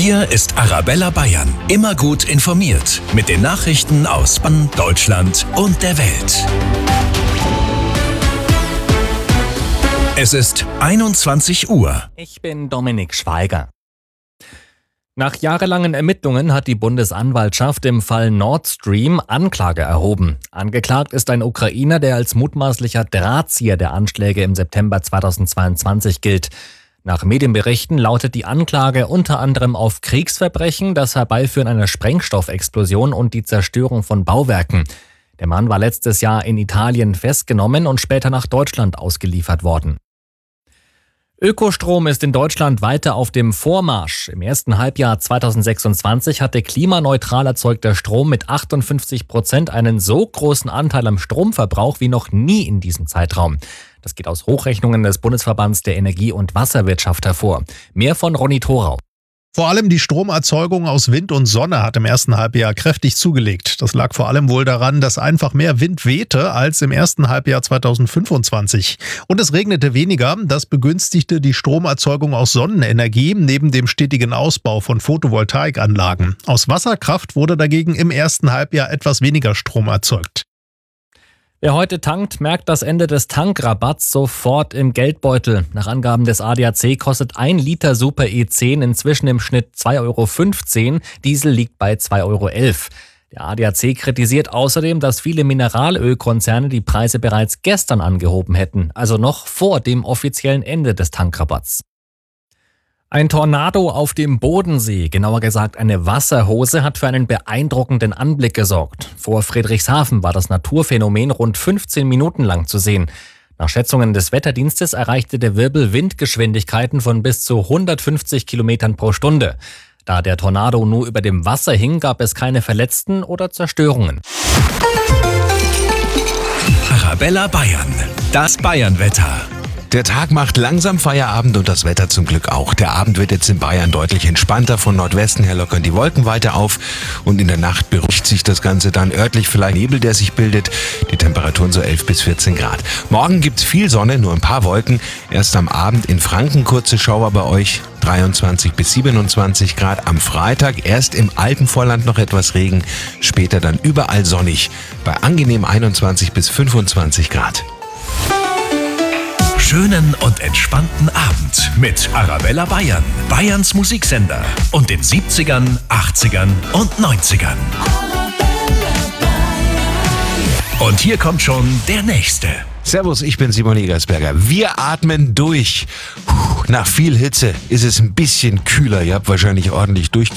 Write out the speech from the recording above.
Hier ist Arabella Bayern. Immer gut informiert mit den Nachrichten aus Bonn, Deutschland und der Welt. Es ist 21 Uhr. Ich bin Dominik Schweiger. Nach jahrelangen Ermittlungen hat die Bundesanwaltschaft im Fall Nord Stream Anklage erhoben. Angeklagt ist ein Ukrainer, der als mutmaßlicher Drahtzieher der Anschläge im September 2022 gilt. Nach Medienberichten lautet die Anklage unter anderem auf Kriegsverbrechen, das Herbeiführen einer Sprengstoffexplosion und die Zerstörung von Bauwerken. Der Mann war letztes Jahr in Italien festgenommen und später nach Deutschland ausgeliefert worden. Ökostrom ist in Deutschland weiter auf dem Vormarsch. Im ersten Halbjahr 2026 hatte klimaneutral erzeugter Strom mit 58% einen so großen Anteil am Stromverbrauch wie noch nie in diesem Zeitraum. Das geht aus Hochrechnungen des Bundesverbands der Energie- und Wasserwirtschaft hervor. Mehr von Ronny Thorau. Vor allem die Stromerzeugung aus Wind und Sonne hat im ersten Halbjahr kräftig zugelegt. Das lag vor allem wohl daran, dass einfach mehr Wind wehte als im ersten Halbjahr 2025. Und es regnete weniger. Das begünstigte die Stromerzeugung aus Sonnenenergie neben dem stetigen Ausbau von Photovoltaikanlagen. Aus Wasserkraft wurde dagegen im ersten Halbjahr etwas weniger Strom erzeugt. Wer heute tankt, merkt das Ende des Tankrabatts sofort im Geldbeutel. Nach Angaben des ADAC kostet 1 Liter Super E10 inzwischen im Schnitt 2,15 €. Diesel liegt bei 2,11 €. Der ADAC kritisiert außerdem, dass viele Mineralölkonzerne die Preise bereits gestern angehoben hätten, also noch vor dem offiziellen Ende des Tankrabatts. Ein Tornado auf dem Bodensee, genauer gesagt eine Wasserhose, hat für einen beeindruckenden Anblick gesorgt. Vor Friedrichshafen war das Naturphänomen rund 15 Minuten lang zu sehen. Nach Schätzungen des Wetterdienstes erreichte der Wirbel Windgeschwindigkeiten von bis zu 150 Kilometern pro Stunde. Da der Tornado nur über dem Wasser hing, gab es keine Verletzten oder Zerstörungen. Arabella Bayern, das Bayernwetter. Der Tag macht langsam Feierabend und das Wetter zum Glück auch. Der Abend wird jetzt in Bayern deutlich entspannter. Von Nordwesten her lockern die Wolken weiter auf und in der Nacht beruhigt sich das Ganze dann örtlich, vielleicht Nebel, der sich bildet. Die Temperaturen so 11 bis 14 Grad. Morgen gibt's viel Sonne, nur ein paar Wolken. Erst am Abend in Franken kurze Schauer bei euch, 23 bis 27 Grad. Am Freitag erst im Alpenvorland noch etwas Regen, später dann überall sonnig bei angenehm 21 bis 25 Grad. Schönen und entspannten Abend mit Arabella Bayern, Bayerns Musiksender und den 70ern, 80ern und 90ern. Und hier kommt schon der Nächste. Servus, ich bin Simon Egersberger. Wir atmen durch. Nach viel Hitze ist es ein bisschen kühler. Ihr habt wahrscheinlich ordentlich